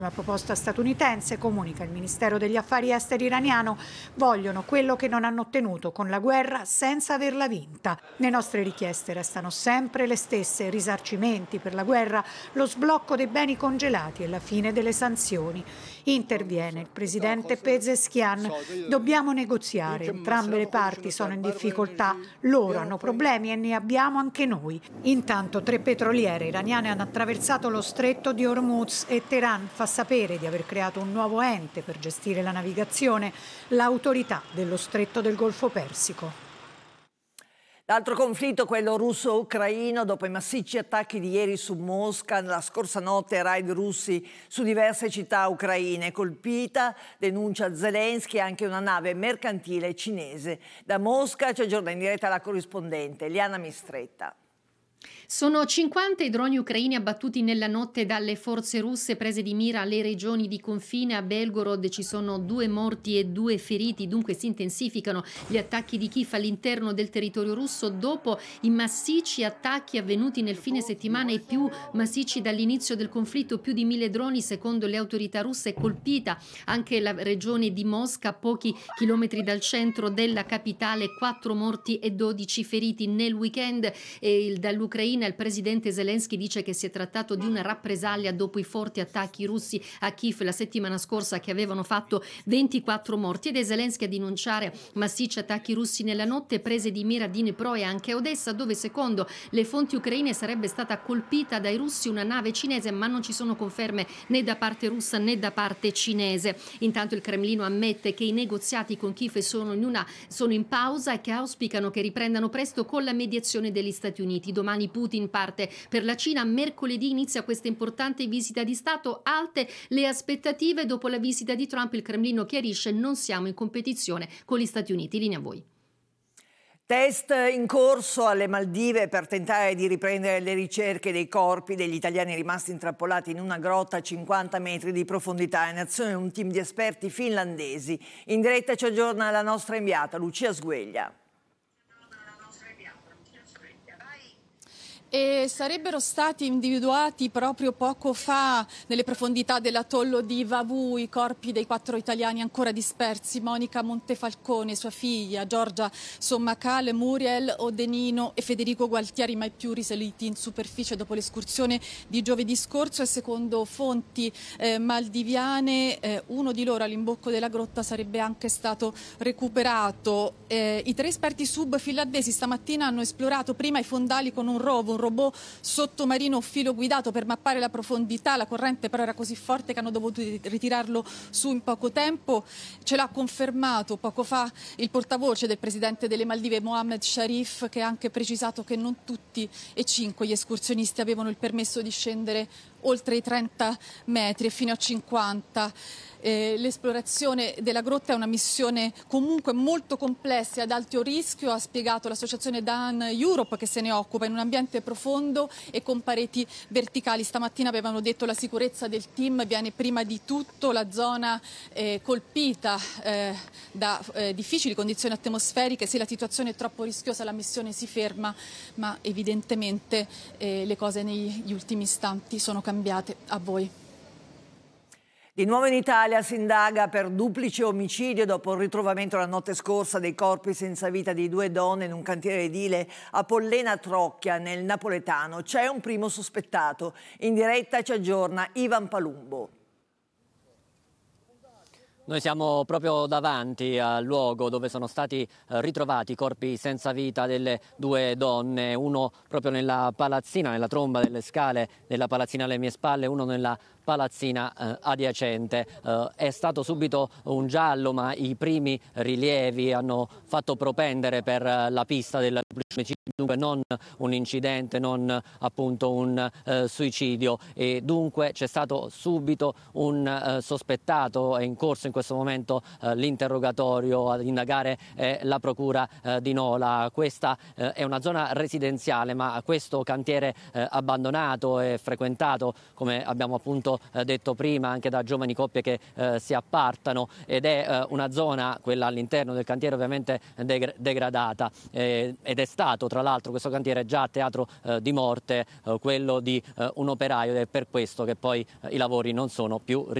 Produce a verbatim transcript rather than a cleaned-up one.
La proposta statunitense, comunica il Ministero degli Affari Esteri iraniano, vogliono quello che non hanno ottenuto con la guerra senza averla vinta. Le nostre richieste restano sempre le stesse: risarcimenti per la guerra, lo sblocco dei beni congelati e la fine delle sanzioni. Interviene il presidente Pezeshkian. Dobbiamo negoziare, entrambe le parti sono in difficoltà, loro hanno problemi e ne abbiamo anche noi. Intanto tre petroliere iraniane hanno attraversato lo stretto di Hormuz e Teheran fa sapere di aver creato un nuovo ente per gestire la navigazione, l'autorità dello stretto del Golfo Persico. L'altro conflitto, quello russo-ucraino, dopo i massicci attacchi di ieri su Mosca, la scorsa notte raid russi su diverse città ucraine, colpita, denuncia Zelensky, anche una nave mercantile cinese. Da Mosca ci aggiorna in diretta la corrispondente Liana Mistretta. Sono cinquanta i droni ucraini abbattuti nella notte dalle forze russe prese di mira alle regioni di confine. A Belgorod ci sono due morti e due feriti, dunque si intensificano gli attacchi di Kiev all'interno del territorio russo dopo i massicci attacchi avvenuti nel fine settimana, i più massicci dall'inizio del conflitto. Più di mille droni, secondo le autorità russe. Colpita anche la regione di Mosca, a pochi chilometri dal centro della capitale, quattro morti e dodici feriti nel weekend. E dall'Ucraina il presidente Zelensky dice che si è trattato di una rappresaglia dopo i forti attacchi russi a Kiev la settimana scorsa, che avevano fatto ventiquattro morti, ed è Zelensky a denunciare massicci attacchi russi nella notte, prese di mira Dnipro e anche Odessa, dove secondo le fonti ucraine sarebbe stata colpita dai russi una nave cinese, ma non ci sono conferme né da parte russa né da parte cinese. Intanto il Cremlino ammette che i negoziati con Kiev sono in, una, sono in pausa e che auspicano che riprendano presto con la mediazione degli Stati Uniti. Domani Putin parte per la Cina, mercoledì inizia questa importante visita di Stato, alte le aspettative. Dopo la visita di Trump il Cremlino chiarisce: non siamo in competizione con gli Stati Uniti. Linea a voi. Test in corso alle Maldive per tentare di riprendere le ricerche dei corpi degli italiani rimasti intrappolati in una grotta a cinquanta metri di profondità. In azione un team di esperti finlandesi. In diretta ci aggiorna la nostra inviata Lucia Sgueglia. E sarebbero stati individuati proprio poco fa nelle profondità dell'atollo di Vavu i corpi dei quattro italiani ancora dispersi: Monica Montefalcone, sua figlia, Giorgia Sommacale, Muriel Odenino e Federico Gualtieri, mai più risaliti in superficie dopo l'escursione di giovedì scorso. E secondo fonti eh, maldiviane eh, uno di loro all'imbocco della grotta sarebbe anche stato recuperato. Eh, I tre esperti sub finlandesi stamattina hanno esplorato prima i fondali con un rovo, un robot sottomarino filo guidato per mappare la profondità. La corrente però era così forte che hanno dovuto ritirarlo su in poco tempo. Ce l'ha confermato poco fa il portavoce del presidente delle Maldive, Mohammed Sharif, che ha anche precisato che non tutti e cinque gli escursionisti avevano il permesso di scendere oltre i trenta metri e fino a cinquanta. Eh, l'esplorazione della grotta è una missione comunque molto complessa e ad alto rischio, ha spiegato l'associazione Dan Europe, che se ne occupa, in un ambiente profondo e con pareti verticali. Stamattina avevano detto la sicurezza del team viene prima di tutto. La zona eh, colpita eh, da eh, difficili condizioni atmosferiche. Se la situazione è troppo rischiosa la missione si ferma, ma evidentemente eh, le cose negli ultimi istanti sono cambiate. A voi. Di nuovo in Italia si indaga per duplice omicidio dopo il ritrovamento la notte scorsa dei corpi senza vita di due donne in un cantiere edile a Pollena Trocchia, nel napoletano. C'è un primo sospettato. In diretta ci aggiorna Ivan Palumbo. Noi siamo proprio davanti al luogo dove sono stati eh, ritrovati i corpi senza vita delle due donne, uno proprio nella palazzina, nella tromba delle scale della palazzina alle mie spalle, uno nella palazzina eh, adiacente. Eh, è stato subito un giallo, ma i primi rilievi hanno fatto propendere per eh, la pista del omicidio, dunque non un incidente, non appunto un eh, suicidio, e dunque c'è stato subito un eh, sospettato. È in corso in questo momento eh, l'interrogatorio, ad indagare eh, la procura eh, di Nola. Questa eh, è una zona residenziale, ma questo cantiere eh, abbandonato e frequentato, come abbiamo appunto stato eh, detto prima anche da giovani coppie che eh, si appartano, ed è eh, una zona, quella all'interno del cantiere, ovviamente degra- degradata eh, ed è stato tra l'altro questo cantiere già teatro eh, di morte, eh, quello di eh, un operaio, ed è per questo che poi eh, i lavori non sono più